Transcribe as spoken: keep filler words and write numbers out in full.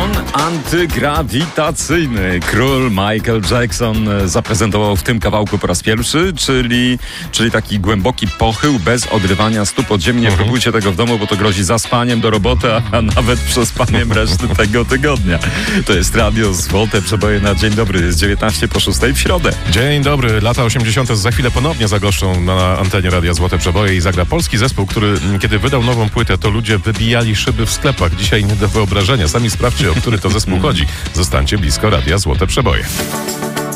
Stan antygrawitacyjny. Król Michael Jackson zaprezentował w tym kawałku po raz pierwszy, czyli, czyli taki głęboki pochył bez odrywania stóp od ziemi. Nie Mhm. próbujcie tego w domu, bo to grozi zaspaniem do roboty, a nawet przespaniem reszty tego tygodnia. To jest Radio Złote Przeboje na Dzień Dobry. Jest dziewiętnaście po szóstej w środę. Dzień dobry. Lata osiemdziesiąte za chwilę ponownie zagoszczą na antenie Radia Złote Przeboje i zagra polski zespół, który kiedy wydał nową płytę, to ludzie wybijali szyby w sklepach. Dzisiaj nie do wyobrażenia. Sami sprawdźcie, o który to zespół chodzi. Zostańcie blisko Radia Złote Przeboje.